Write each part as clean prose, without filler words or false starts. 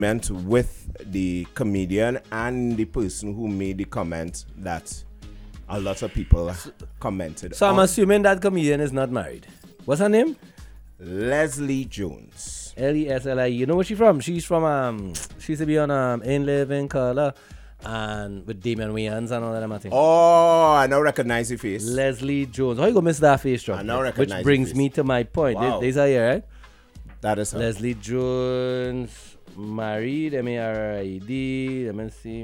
meant with the comedian and the person who made the comment that a lot of people commented So I'm on. assuming that comedian is not married. What's her name? Leslie Jones. Leslie. You know where she's from? She's from she used to be on In Living Color and with Damian Wayans and all that thing. Oh, I now recognize the face. Leslie Jones. How you gonna miss that face, Trump? I now recognize Which brings the face. me to my point. Wow. These are here, right? That is her. Leslie Jones, married, M-A-R-I-D. Let me see.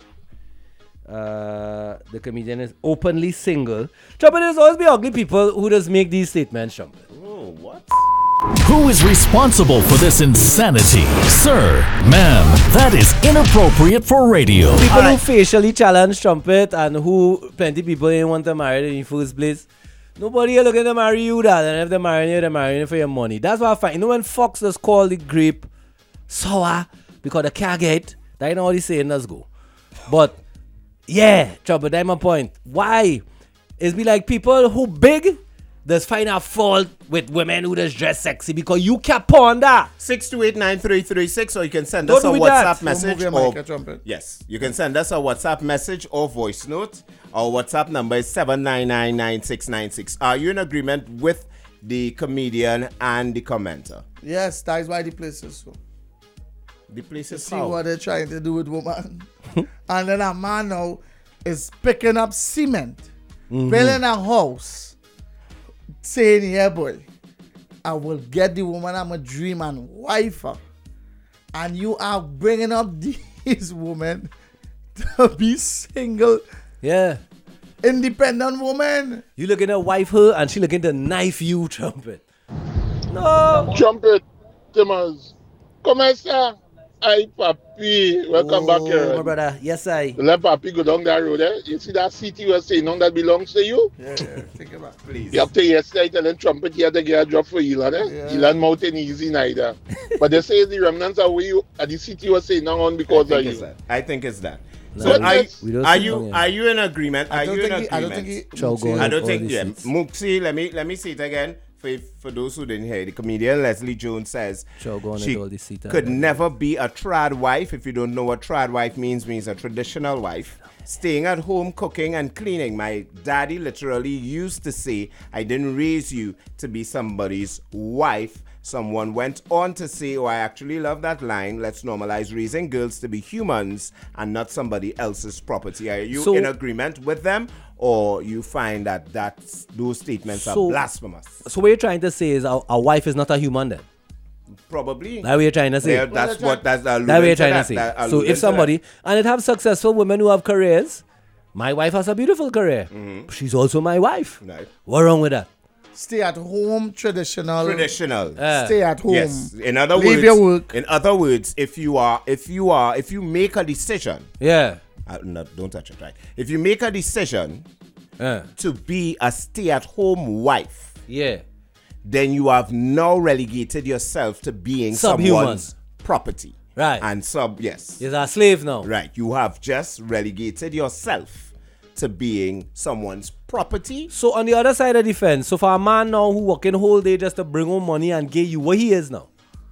The comedian is openly single. Trumpet, there's always be ugly people who just make these statements, Trumpet. Oh, what? Who is responsible for this insanity? Sir, ma'am, that is inappropriate for radio. People who facially challenge Trumpet and who plenty people ain't want to marry in the first place. Nobody here looking to marry you, that. And if they're marrying you for your money. That's what I find. You know when Fox just call the grape sour because they can't get it, that ain't all he's saying, let's go. But yeah, Trumpet, that's my point. Why? It's be like people who big just find a fault with women who just dress sexy because you can't pawn that. 6289336, or you can send Don't us a do it WhatsApp that. message. Don't move your mic, Trumpet. Yes, you can send us a WhatsApp message or voice note. Our WhatsApp number is 7999696. Are you in agreement with the comedian and the commenter? Yes, that is why the place is so. The place is See how? what they're trying to do with woman. And then a man now is picking up cement, building a house, saying, yeah, boy, I will get the woman I'm a dream and wife her. And you are bringing up these women to be single, Yeah. independent women. You looking to wife her and she looking to knife you, Trumpet. No. Trumpet, Timmers. Come here, sir. Hi, Papi. Welcome back here. My brother. Yes, I. Let Papi go down that road, eh? You see that seat you were saying on that belongs to you? Yeah, think about it. Please. You have to yesterday tell them Trumpet you have to get a drop for Elon, eh? Yeah. Elon Mountain easy neither. But they say the remnants are where you at the seat you were saying now on because of you. I think it's that. No, So we don't are sit you down here. are you in agreement? Are you in agreement? I don't think he. Chow going. I don't all think these yeah. seats. Muxi, let me say it again. For those who didn't hear, the comedian Leslie Jones says Sure, go on she and all these seats. could never be a trad wife. If you don't know what trad wife means a traditional wife. Staying at home, cooking and cleaning. My daddy literally used to say, I didn't raise you to be somebody's wife. Someone went on to say, oh, I actually love that line. Let's normalize raising girls to be humans and not somebody else's property. Are you So- in agreement with them? Or you find that those statements are So- blasphemous? So what you're trying to say is our wife is not a human then? Probably. That what you're trying to say? Yeah, that's what that's That what you're trying to say? that So alluding if to somebody, and it have successful women who have careers, my wife has a beautiful career. She's also my wife. that. Right. What wrong with that? Stay at home, traditional. Traditional. Stay at home. Yes. In other Leave words, your work. In other words, if you make a decision, Yeah. no, don't touch it, right? If you make a decision to be a stay-at-home wife, Yeah. then you have now relegated yourself to being Subhuman. someone's property. Right. And yes. You're a slave now. Right. You have just relegated yourself to being someone's property. So on the other side of the fence, so for a man now who working whole day just to bring home money and get you, what he is now?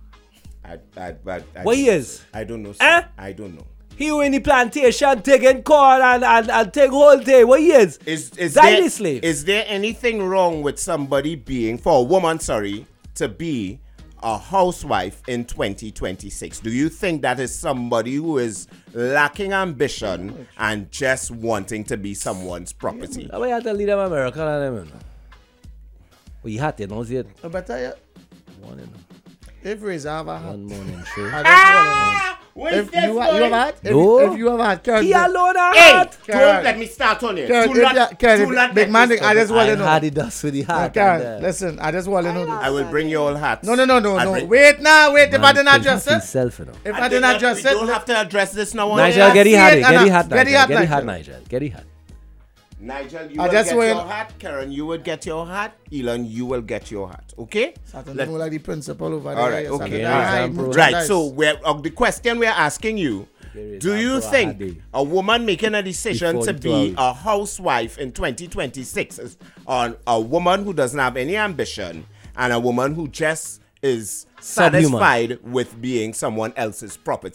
What he is? I don't know. Sir. Eh? I don't know. He who in the plantation taking corn and take whole day. What he is? Is Daily there, slave. is there anything wrong with somebody being, for a woman, to be a housewife in 2026? Do you think that is somebody who is lacking ambition and just wanting to be someone's property? That's why you have to lead them American and them. You know. Well, you had to, don't see it. I better you. One, you know. If Razor have a hat, One morning show. I just want to know. If you have a hat, No. if you have a hat, Karen, He alone a Hey, hat. don't let me start on it. Karen, Do not Karen, let big me man, start. I just want I to know. had it dust with the hat. Karen, listen, I just want to know this. I will bring you all hats. No. I'll bring- Wait now, wait. If I didn't address it, Himself, you know. if I didn't address we don't it, have to address this now. on Nigel, air. get the hat. see it, Get the Anna. hat, Get the Nigel. hat, Get the hat, Nigel. Nigel. Get the hat. Nigel, you I will just get want- your hat. Karen, you will get your hat. Elon, you will get your hat. Okay? Saturday Let- know like the principal over there. All right, yes, okay. Saturday all night, right. merchandise. Right, so the question we're asking you, do you think a woman making a decision to be a housewife in 2026 is on a woman who doesn't have any ambition and a woman who just is Subhuman. satisfied with being someone else's property.